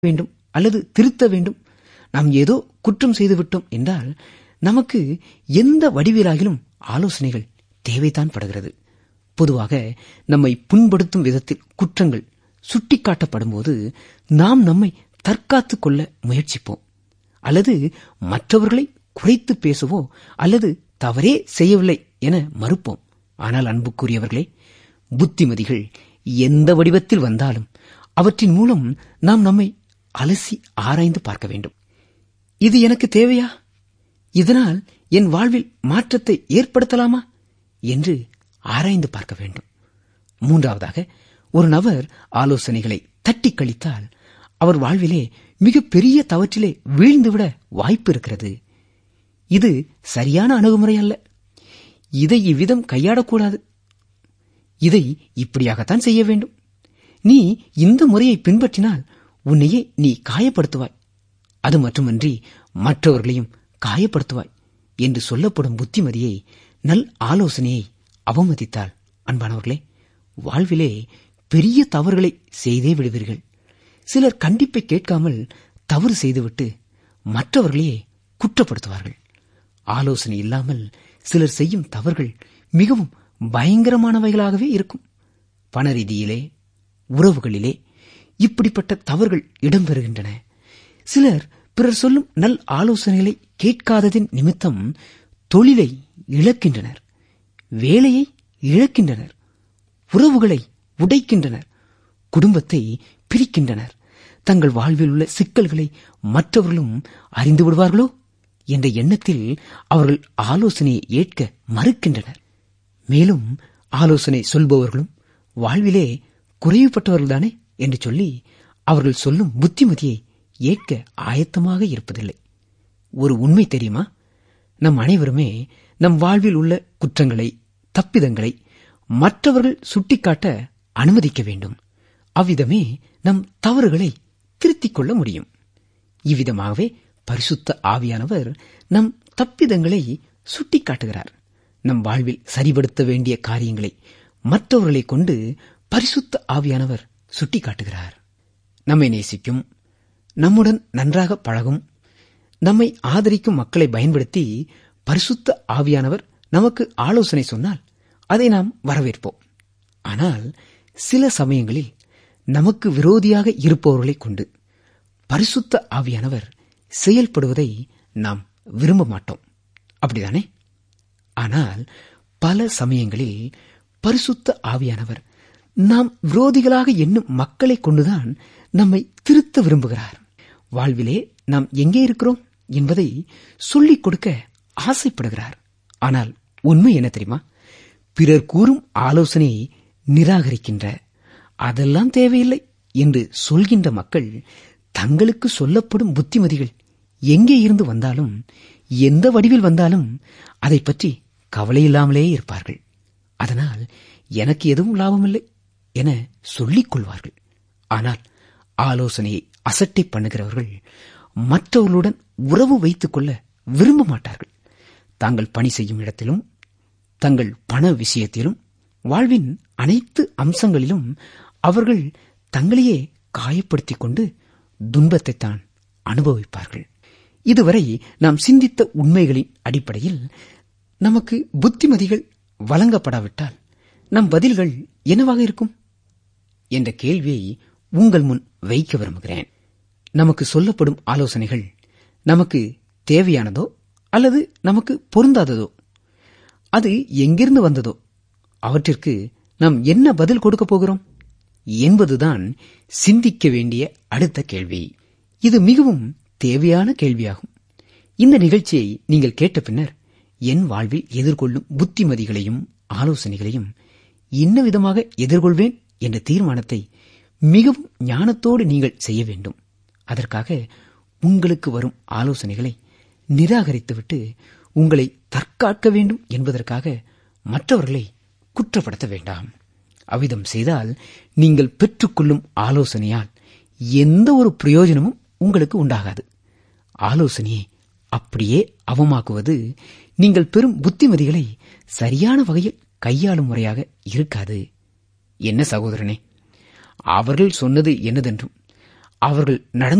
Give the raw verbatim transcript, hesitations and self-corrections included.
வேண்டும் அல்லது திருத்த வேண்டும், நாம் ஏதோ குற்றம் செய்துவிட்டோம் என்றால் நமக்கு எந்த வடிவிலாகிலும் ஆலோசனைகள் தேவைதான் படுகிறது. பொதுவாக நம்மை புண்படுத்தும் விதத்தில் குற்றங்கள் சுட்டிக்காட்டப்படும் போது நாம் நம்மை தற்காத்துக் கொள்ள முயற்சிப்போம், அல்லது மற்றவர்களை குறைத்து பேசவோ அல்லது தவறே செய்யவில்லை என மறுப்போம். ஆனால் அன்புக்குரியவர்களே, புத்திமதிகள் எந்த வடிவத்தில் வந்தாலும் அவற்றின் மூலம் நாம் நம்மை அலசி ஆராய்ந்து பார்க்க வேண்டும். இது எனக்கு தேவையா? இதனால் என் வாழ்வில் மாற்றத்தை ஏற்படுத்தலாமா என்று ஆராய்ந்து பார்க்க வேண்டும். மூன்றாவதாக, ஒரு நபர் ஆலோசனைகளை தட்டி கழித்தால் அவர் வாழ்விலே மிகப்பெரிய தவற்றிலே வீழ்ந்துவிட வாய்ப்பு இருக்கிறது. இது சரியான அணுகுமுறை அல்ல. இதை இவ்விதம் கையாடக்கூடாது. இதை இப்படியாகத்தான் செய்ய வேண்டும். நீ இந்த முறையை பின்பற்றினால் உன்னையே நீ காயப்படுத்துவாய், அது மட்டுமன்றி மற்றவர்களையும் காயப்படுத்துவாய் என்று சொல்லப்படும் புத்திமதியை, நல் ஆலோசனையை அவமதித்தால் அன்பானவர்களே, வாழ்விலே பெரிய தவறுகளை செய்தே விடுவீர்கள். சிலர் கண்டிப்பை கேட்காமல் தவறு செய்துவிட்டு மற்றவர்களையே குற்றப்படுத்துவார்கள். ஆலோசனை இல்லாமல் சிலர் செய்யும் தவறுகள் மிகவும் பயங்கரமானவைகளாகவே இருக்கும். பண ரீதியிலே, உறவுகளிலே இப்படிப்பட்ட தவறுகள் இடம்பெறுகின்றன. சிலர் பிறர் சொல்லும் நல் ஆலோசனைகளை கேட்காததின் நிமித்தம் தொழிலை இழக்கின்றனர், வேலையை இழக்கின்றனர், உறவுகளை உடைக்கின்றனர், குடும்பத்தை பிரிக்கின்றனர். தங்கள் வாழ்வில் உள்ள சிக்கல்களை மற்றவர்களும் அறிந்து விடுவார்களோ என்ற எண்ணத்தில் அவர்கள் ஆலோசனையை ஏற்க மறுக்கின்றனர். மேலும் ஆலோசனை சொல்பவர்களும் வாழ்விலே குறைவுபட்டவர்கள்தானே என்று சொல்லி அவர்கள் சொல்லும் புத்திமதியை ஏற்க ஆயத்தமாக இருப்பதில்லை. ஒரு உண்மை தெரியுமா? நம் அனைவருமே நம் வாழ்வில் உள்ள குற்றங்களை, தப்பிதங்களை மற்றவர்கள் சுட்டிக்காட்ட அனுமதிக்க வேண்டும். அவ்விதமே நம் தவறுகளை திருத்திக் கொள்ள முடியும். இவ்விதமாகவே பரிசுத்த ஆவியானவர் நம் தப்பிதங்களை சுட்டிக்காட்டுகிறார். நம் வாழ்வில் சரிபடுத்த வேண்டிய காரியங்களை மற்றவர்களை கொண்டு பரிசுத்த ஆவியானவர் சுட்டிக்காட்டுகிறார். நம்மை நேசிக்கும், நம்முடன் நன்றாக பழகும், நம்மை ஆதரிக்கும் மக்களை பயன்படுத்தி பரிசுத்த ஆவியானவர் நமக்கு ஆலோசனை சொன்னால் அதை நாம் வரவேற்போம். ஆனால் சில சமயங்களில் நமக்கு விரோதியாக இருப்பவர்களை கொண்டு பரிசுத்த ஆவியானவர் செயல்படுவதை நாம் விரும்ப மாட்டோம், அப்படிதானே? ஆனால் பல சமயங்களில் பரிசுத்த ஆவியானவர் நாம் விரோதிகளாக எண்ணும் மக்களை கொண்டுதான் நம்மை திருத்த விரும்புகிறார். வாழ்விலே நாம் எங்கே இருக்கிறோம் என்பதை சொல்லிக் கொடுக்க ஆசைப்படுகிறார். ஆனால் உண்மை என்ன தெரியுமா? பிறர் கூறும் ஆலோசனையை நிராகரிக்கின்ற, அதெல்லாம் தேவையில்லை என்று சொல்கின்ற மக்கள் தங்களுக்கு சொல்லப்படும் புத்திமதிகள் எங்கே இருந்து வந்தாலும், எந்த வடிவில் வந்தாலும் அதை பற்றி கவலையில்லாமலே இருப்பார்கள். அதனால் எனக்கு எதுவும் லாபமில்லை என சொல்லிக் கொள்வார்கள். ஆனால் ஆலோசனையை அசட்டை பண்ணுகிறவர்கள் மற்றவர்களுடன் உறவு வைத்துக் கொள்ள விரும்ப மாட்டார்கள். தாங்கள் பணி செய்யும் இடத்திலும், தங்கள் பண விஷயத்திலும், வாழ்வின் அனைத்து அம்சங்களிலும் அவர்கள் தங்களையே காயப்படுத்திக் கொண்டு துன்பத்தை தான் அனுபவிப்பார்கள். இதுவரை நாம் சிந்தித்த உண்மைகளின் அடிப்படையில் நமக்கு புத்திமதிகள் வழங்கப்படாவிட்டால் நம் பதில்கள் என்னவாக இருக்கும் என்ற கேள்வியை உங்கள் முன் வைக்க விரும்புகிறேன். நமக்கு சொல்லப்படும் ஆலோசனைகள் நமக்கு தேவையானதோ அல்லது நமக்கு பொருந்தாததோ, அது எங்கிருந்து வந்ததோ, அவற்றிற்கு நாம் என்ன பதில் கொடுக்கப் போகிறோம் என்பதுதான் சிந்திக்க வேண்டிய அடுத்த கேள்வி. இது மிகவும் தேவையான கேள்வியாகும். இந்த நிகழ்ச்சியை நீங்கள் கேட்ட பின்னர் என் வாழ்வில் எதிர்கொள்ளும் புத்திமதிகளையும் ஆலோசனைகளையும் என்ன விதமாக எதிர்கொள்வேன் என்ற தீர்மானத்தை மிகவும் ஞானத்தோடு நீங்கள் செய்ய வேண்டும். அதற்காக உங்களுக்கு வரும் ஆலோசனைகளை நிராகரித்துவிட்டு உங்களை தற்காக்க வேண்டும் என்பதற்காக மற்றவர்களை குற்றப்படுத்த வேண்டாம். அவ்விதம் செய்தால் நீங்கள் பெற்றுக்கொள்ளும் ஆலோசனையால் எந்த ஒரு பிரயோஜனமும் உங்களுக்கு உண்டாகாது. ஆலோசனையை அப்படியே அவமாக்குவது நீங்கள் பெறும் புத்திமதிகளை சரியான வகையில் கையாளும் முறையாக இருக்காது. என்ன சகோதரனே, அவர்கள் சொன்னது என்னதென்றும் அவர்கள் நடந்து